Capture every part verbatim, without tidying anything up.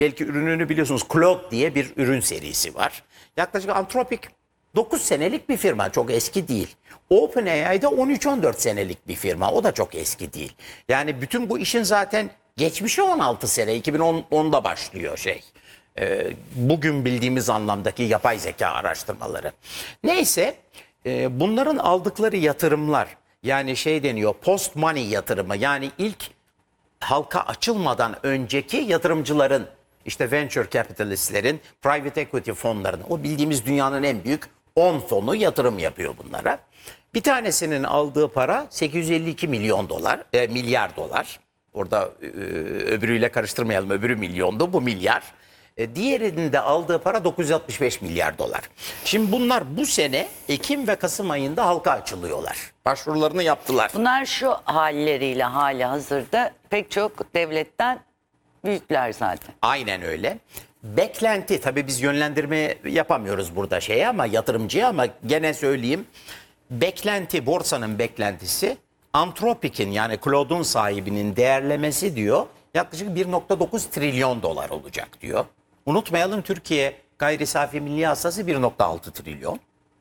Belki ürününü biliyorsunuz, Claude diye bir ürün serisi var. Yaklaşık Anthropic dokuz senelik bir firma, çok eski değil. OpenAI'de on üç on dört senelik bir firma, o da çok eski değil. Yani bütün bu işin zaten geçmişi on altı sene, iki bin onda başlıyor şey. Ee, bugün bildiğimiz anlamdaki yapay zeka araştırmaları. Neyse, e, bunların aldıkları yatırımlar, yani şey deniyor, post money yatırımı, yani ilk halka açılmadan önceki yatırımcıların, işte venture capitalistlerin, private equity fonlarının, o bildiğimiz dünyanın en büyük on fonu yatırım yapıyor bunlara. Bir tanesinin aldığı para sekiz yüz elli iki milyon dolar, e, milyar dolar. Orada e, öbürüyle karıştırmayalım, öbürü milyondu, bu milyar. E, diğerinin de aldığı para dokuz yüz altmış beş milyar dolar. Şimdi bunlar bu sene Ekim ve Kasım ayında halka açılıyorlar. Başvurularını yaptılar. Bunlar şu halleriyle hali hazırda pek çok devletten büyükler zaten. Aynen öyle. Beklenti, tabii biz yönlendirme yapamıyoruz burada şeye ama yatırımcıya, ama gene söyleyeyim. Beklenti, borsanın beklentisi Anthropic'in, yani Claude'un sahibinin değerlemesi diyor yaklaşık bir nokta dokuz trilyon dolar olacak diyor. Unutmayalım, Türkiye gayri safi milli hasılası bir nokta altı trilyon.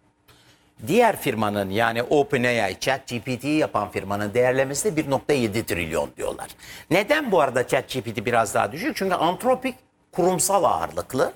Diğer firmanın, yani OpenAI, ChatGPT'yi yapan firmanın değerlemesi de bir nokta yedi trilyon diyorlar. Neden bu arada ChatGPT biraz daha düşük? Çünkü Anthropic kurumsal ağırlıklı.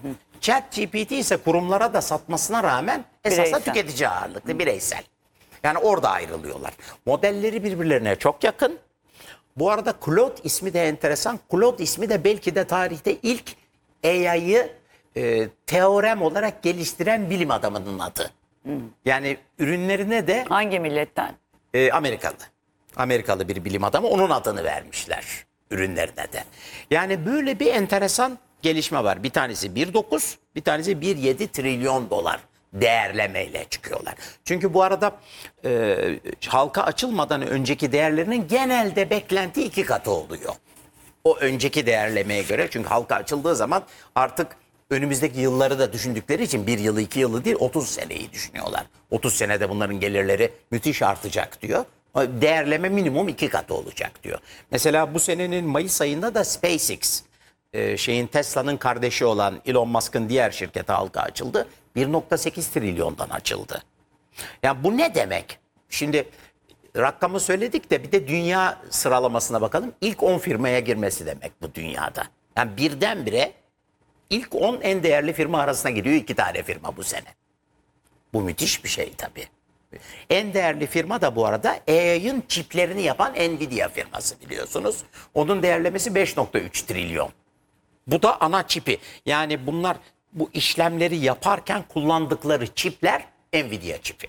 ChatGPT ise kurumlara da satmasına rağmen esasında Bireysel. tüketici ağırlıklı, bireysel. Yani orada ayrılıyorlar. Modelleri birbirlerine çok yakın. Bu arada Claude ismi de enteresan. Claude ismi de belki de tarihte ilk A I'yı e, teorem olarak geliştiren bilim adamının adı. Yani ürünlerine de Hangi milletten? e, Amerikalı. Amerikalı bir bilim adamı, onun adını vermişler ürünlerine de. Yani böyle bir enteresan gelişme var. Bir tanesi bir nokta dokuz, bir tanesi bir nokta yedi trilyon dolar değerlemeyle çıkıyorlar. Çünkü bu arada e, halka açılmadan önceki değerlerinin genelde beklenti iki katı oluyor. O önceki değerlemeye göre, çünkü halka açıldığı zaman artık önümüzdeki yılları da düşündükleri için bir yılı iki yılı değil otuz seneyi düşünüyorlar. otuz senede bunların gelirleri müthiş artacak diyor. Değerleme minimum iki katı olacak diyor. Mesela bu senenin Mayıs ayında da SpaceX, e, şeyin Tesla'nın kardeşi olan Elon Musk'ın diğer şirketi halka açıldı. bir nokta sekiz trilyondan açıldı. Yani bu ne demek? Şimdi rakamı söyledik de bir de dünya sıralamasına bakalım. İlk on firmaya girmesi demek bu dünyada. Yani birdenbire ilk on en değerli firma arasına giriyor iki tane firma bu sene. Bu müthiş bir şey tabii. En değerli firma da bu arada A I'ın çiplerini yapan Nvidia firması, biliyorsunuz. Onun değerlemesi beş nokta üç trilyon. Bu da ana çipi. Yani bunlar bu işlemleri yaparken kullandıkları çipler Nvidia çipi.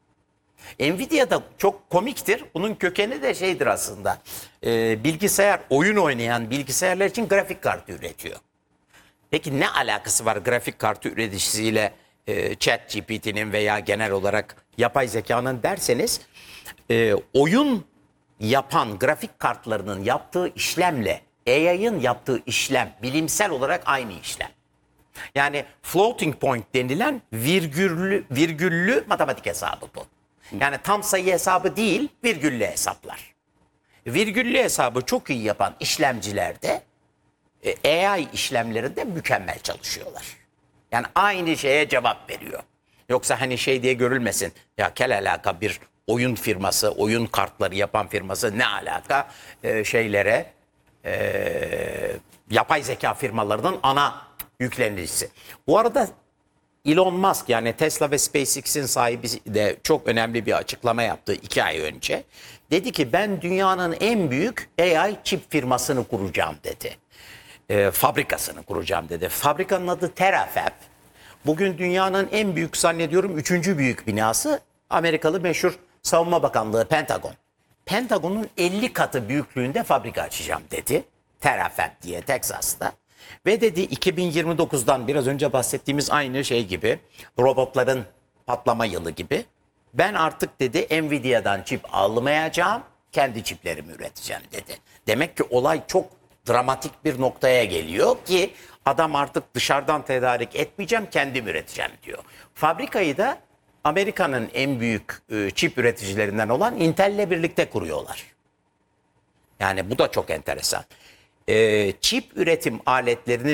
Nvidia da çok komiktir. Bunun kökeni de şeydir aslında. Ee, bilgisayar, oyun oynayan bilgisayarlar için grafik kartı üretiyor. Peki ne alakası var grafik kartı üreticisiyle e, ChatGPT'nin veya genel olarak yapay zekanın derseniz, e, oyun yapan grafik kartlarının yaptığı işlemle A I'ın yaptığı işlem bilimsel olarak aynı işlem. Yani floating point denilen virgüllü, virgüllü matematik hesabı bu. Yani tam sayı hesabı değil, virgüllü hesaplar. Virgüllü hesabı çok iyi yapan işlemcilerde e, A I işlemlerinde mükemmel çalışıyorlar. Yani aynı şeye cevap veriyor. Yoksa hani şey diye görülmesin. Ya kel alaka bir oyun firması, oyun kartları yapan firması, ne alaka e, şeylere, e, yapay zeka firmalarının ana yüklenicisi. Bu arada Elon Musk, yani Tesla ve SpaceX'in sahibi de çok önemli bir açıklama yaptı iki ay önce. Dedi ki ben dünyanın en büyük A I çip firmasını kuracağım dedi. E, fabrikasını kuracağım dedi. Fabrikanın adı Terafab. Bugün dünyanın en büyük, zannediyorum üçüncü büyük binası Amerikalı meşhur Savunma Bakanlığı Pentagon. Pentagon'un elli katı büyüklüğünde fabrika açacağım dedi. Terafab diye, Teksas'ta. Ve dedi iki bin yirmi dokuzdan, biraz önce bahsettiğimiz aynı şey gibi, robotların patlama yılı gibi, ben artık dedi Nvidia'dan çip almayacağım, kendi çiplerimi üreteceğim dedi. Demek ki olay çok dramatik bir noktaya geliyor ki adam artık dışarıdan tedarik etmeyeceğim, kendim üreteceğim diyor. Fabrikayı da Amerika'nın en büyük e, çip üreticilerinden olan Intel'le birlikte kuruyorlar. Yani bu da çok enteresan. e, çip üretim aletlerinin